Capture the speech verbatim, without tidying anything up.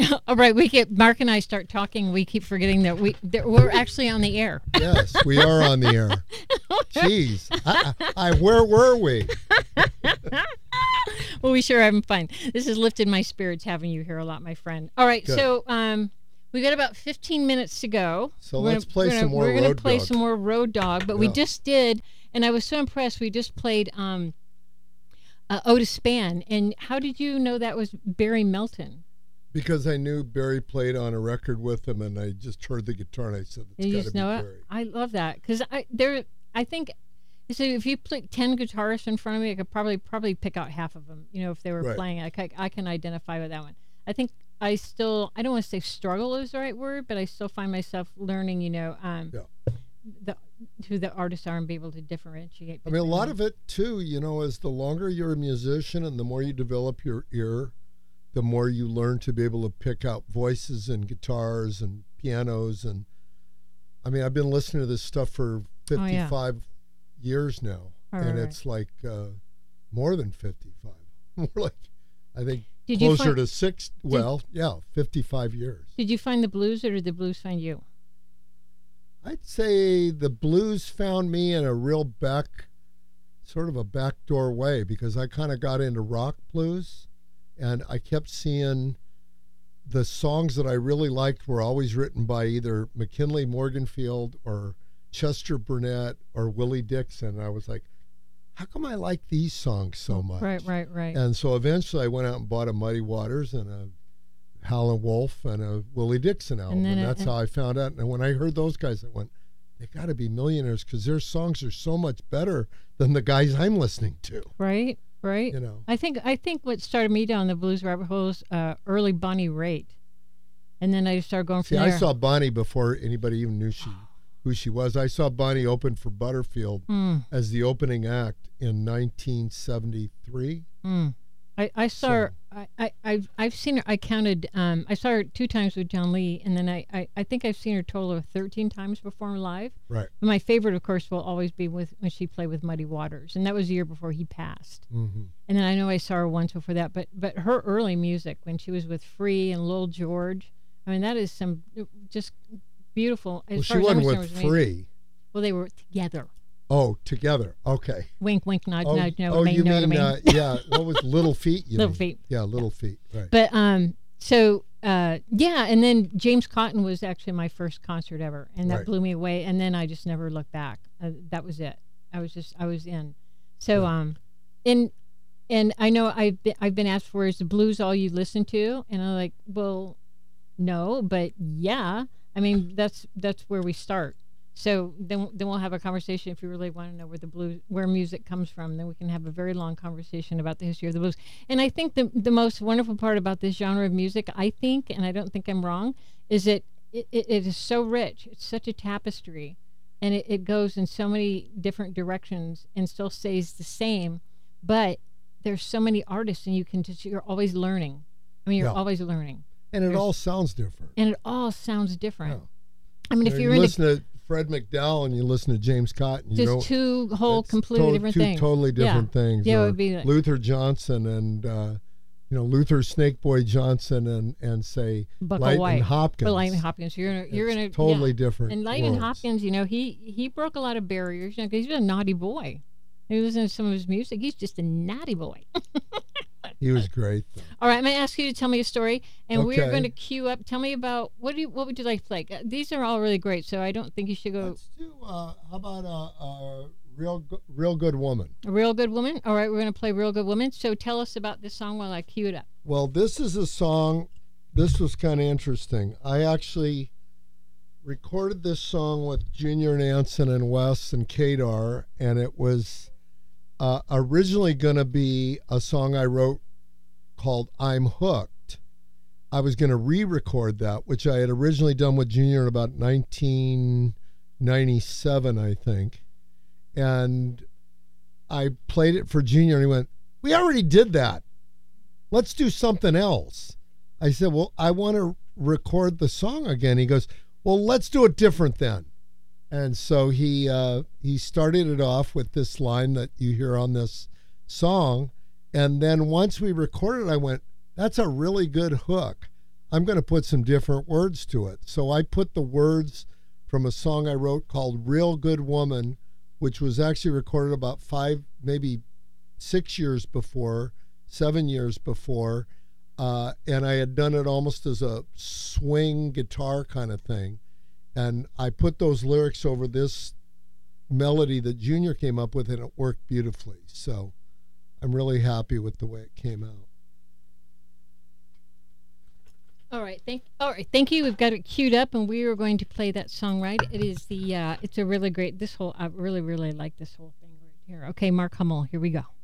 All right, we get Mark and I start talking. We keep forgetting that we that we're actually on the air. Yes, we are on the air. Jeez, I, I, where were we? Well, we sure are having fun. This has lifted my spirits having you here a lot, my friend. All right, Good. so um, we got about fifteen minutes to go. So we're let's gonna, play we're gonna, some more We're going to Road play Dog. some more Road Dog, but Yeah. we just did, and I was so impressed. We just played um, uh, Otis Spann, and how did you know that was Barry Melton? Because I knew Barry played on a record with him, and I just heard the guitar, and I said, You "It's got just to be know it. Barry." I love that because I there I think so. If you put ten guitarists in front of me, I could probably probably pick out half of them. You know, if they were Right. playing, I, ca- I can identify with that one. I think I still I don't want to say struggle is the right word, but I still find myself learning. You know, um, Yeah. the who the artists are and be able to differentiate. I mean, a between lot them. of it too, you know, is the longer you're a musician and the more you develop your ear, the more you learn to be able to pick out voices and guitars and pianos. And I mean, I've been listening to this stuff for fifty-five years now, All and right. it's like uh, more than fifty-five. More like, I think, Did you closer find- to six. Well, yeah, fifty-five years. Did you find the blues, or did the blues find you? I'd say the blues found me in a real back, sort of a backdoor way, because I kind of got into rock blues, and I kept seeing the songs that I really liked were always written by either McKinley Morganfield or Chester Burnett or Willie Dixon. And I was like, how come I like these songs so much? Right, right, right. And so eventually I went out and bought a Muddy Waters and a Howlin' Wolf and a Willie Dixon album. And And, then it- that's how I found out. And when I heard those guys, I went, they got to be millionaires because their songs are so much better than the guys I'm listening to. Right, right. You know, I think I think what started me down the blues rabbit holes, uh, early Bonnie Raitt, and then I started going from see, there. I saw Bonnie before anybody even knew she who she was. I saw Bonnie open for Butterfield Mm, as the opening act in nineteen seventy-three. mm. I, I saw So- her. I, I I've I've seen her. I counted. Um, I saw her two times with John Lee, and then I, I, I think I've seen her a total of thirteen times perform live. Right. But my favorite, of course, will always be with when she played with Muddy Waters, and that was the year before he passed. Mm-hmm. And then I know I saw her once before that, but but her early music when she was with Free and Lil George, I mean that is some just beautiful. As Well, she far as wasn't I'm with concerned, it was amazing. Free. Well, they were together. Oh, together. Okay. Wink, wink, nudge, Oh, nudge. No, oh mean, you no to mean, me. uh, yeah, what was Little Feet? You Little mean? Feet. Yeah, Little Feet, right. But um, so uh, yeah, and then James Cotton was actually my first concert ever, and that Right. blew me away. And then I just never looked back. Uh, that was it. I was just I was in. So Yeah. um, and and I know I've been I've been asked for is the blues all you listen to, and I'm like, well, no, but yeah. I mean that's that's where we start. So then, then we'll have a conversation if you really want to know where the blues, where music comes from. Then we can have a very long conversation about the history of the blues. And I think the the most wonderful part about this genre of music, I think, and I don't think I'm wrong, is that it, it, it is so rich. It's such a tapestry, and it, it goes in so many different directions and still stays the same. But there's so many artists, and you can just you're always learning. I mean, you're Yeah. always learning, And it there's- all sounds different. and it all sounds different. Yeah. I mean, You if know, you're you into listen to Fred McDowell and you listen to James Cotton, you just know, two whole it's completely to- different two things. totally different things. Yeah, it Or would be like- Luther Johnson and uh, you know Luther Snakeboy Johnson and and say Bucka Lightning White. Hopkins. But Lightning Hopkins, you're gonna, you're It's gonna totally yeah. different. And Lightning worlds. Hopkins, you know, he he broke a lot of barriers. You know, 'cause he's a naughty boy. You listen to some of his music, he's just a naughty boy. He was great. Though. All right, I'm gonna ask you to tell me a story, and we're Okay. going to queue up. Tell me about what do you what would you like to play? Uh, These are all really great, so I don't think you should go. Let's do. Uh, how about a, a real go- real good woman? A Real Good Woman. All right, we're going to play Real Good Woman. So tell us about this song while I cue it up. Well, this is a song. This was kind of interesting. I actually recorded this song with Junior and Anson and Wes and Kadar, and it was uh, originally going to be a song I wrote called I'm Hooked. I was going to re-record that, which I had originally done with Junior in about nineteen ninety-seven, I think. And I played it for Junior, and he went, "We already did that. Let's do something else." I said, "Well, I want to record the song again." He goes, "Well, let's do it different then." And so he uh, he started it off with this line that you hear on this song. And then once we recorded, I went, "That's a really good hook. I'm going to put some different words to it. So I put the words from a song I wrote called Real Good Woman, which was actually recorded about five, maybe six years before, seven years before. Uh, and I had done it almost as a swing guitar kind of thing. And I put those lyrics over this melody that Junior came up with, and it worked beautifully. So I'm really happy with the way it came out. All right, thank all right, thank you. We've got it queued up, and we are going to play that song. Right, it is the uh, it's a really great. This whole I really really like this whole thing right here. Okay, Mark Hummel, here we go.